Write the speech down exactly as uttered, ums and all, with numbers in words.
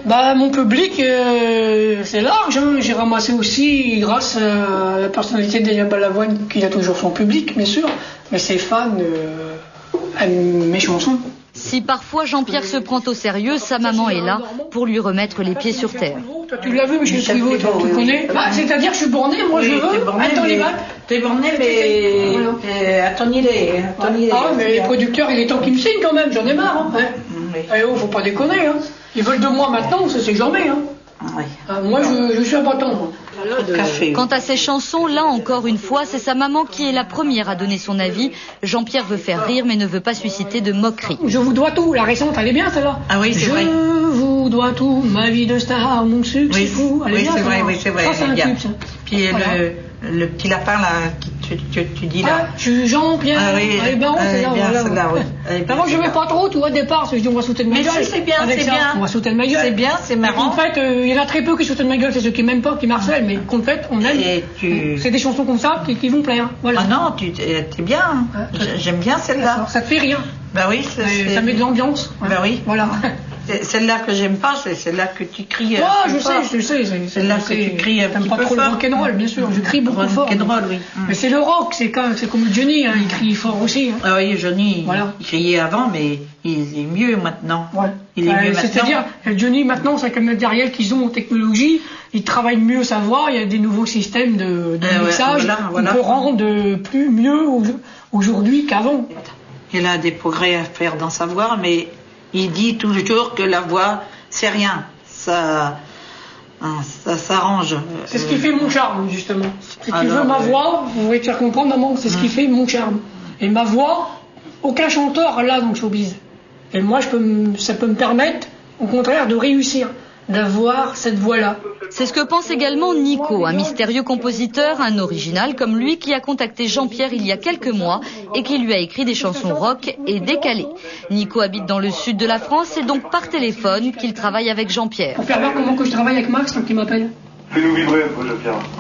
Bah, mon public, euh, c'est large. Hein. J'ai ramassé aussi, grâce à la personnalité d'Elia Balavoine, qui a toujours son public, bien sûr, mais ses fans euh, aiment mes chansons. Si parfois Jean-Pierre se prend au sérieux, sa maman est là pour lui remettre les pieds sur terre. Toi, tu l'as vu, Michel Privot, tu, tu connais. Bah, c'est-à-dire que je suis borné, moi oui, je veux borné, être dans les bacs. T'es borné, mais voilà. À ton idée. À ton idée. Ah, mais les producteurs, il est temps qu'ils me signent quand même, j'en ai marre. Hein. Ouais. Oui. Eh oh, faut pas déconner. Hein. Ils veulent de moi maintenant, ça c'est jamais. Hein. Oui. Ah, moi, je, je suis un bâton. Moi. De... Quant à ses chansons, là encore une fois, c'est sa maman qui est la première à donner son avis. Jean-Pierre veut faire rire, mais ne veut pas susciter de moquerie. Je vous dois tout, la récente, elle est bien celle-là. Ah oui, c'est je vrai. Je vous dois tout, ma vie de star, mon succès oui, fou. Elle est oui, bien, c'est vrai, oui, c'est vrai. Ça, c'est un tube, ça. Puis voilà. le, le petit lapin, là, qui tu, tu, tu dis là. Ah, je suis Jean-Pierre. Ah oui, elle est bien, elle est bien, celle-là, oui. Bah, moi, je n'aimais pas trop, tu vois, au départ, je dis, on va sauter de ma mais gueule. Mais si, c'est bien, c'est bien. On va sauter de ma gueule. C'est bien, c'est marrant. En fait, il euh, y en a très peu qui sautent de ma gueule, c'est ceux qui m'aiment pas, qui m'harcèlent, mais qu'en fait, on aime. Tu... C'est des chansons comme ça qui, qui vont plaire. Voilà. Ah non, tu es bien. Ah, j'aime bien celle-là. Ça te fait rire. Bah oui, ça met de l'ambiance. Bah oui. Voilà. Celle-là que j'aime pas, c'est celle-là que tu cries. Ah, je sais, je sais. C'est celle-là que tu cries un petit pas peu trop fort. Le rock'n'roll, bien sûr. Je crie beaucoup fort. Rock'n'roll, oui. Mais c'est le rock, c'est comme, comme Johnny, hein, il crie fort aussi. Hein. Ah oui, Johnny, voilà. il criait avant, mais il est mieux maintenant. Ouais. Il est euh, mieux maintenant. C'est-à-dire, Johnny, maintenant, c'est comme le matériel qu'ils ont en technologie, ils travaillent mieux sa voix, il y a des nouveaux systèmes de, de euh, mixage ouais, voilà, voilà. qu'on peut rendre plus mieux aujourd'hui qu'avant. Il a des progrès à faire dans sa voix, mais il dit toujours que la voix, c'est rien. Ça, ça s'arrange. C'est ce qui fait mon charme, justement. Si tu veux ma voix, vous voulez te faire comprendre, maman, c'est ce qui fait mon charme. Et ma voix, aucun chanteur l'a dans le showbiz. Et moi, je peux, ça peut me permettre, au contraire, de réussir, d'avoir cette voix-là. C'est ce que pense également Nico, un mystérieux compositeur, un original comme lui, qui a contacté Jean-Pierre il y a quelques mois et qui lui a écrit des chansons rock et décalées. Nico habite dans le sud de la France, c'est donc par téléphone qu'il travaille avec Jean-Pierre. Pour faire voir comment que je travaille avec Max, donc il m'appelle. Fais-nous vibrer un peu, Jean-Pierre.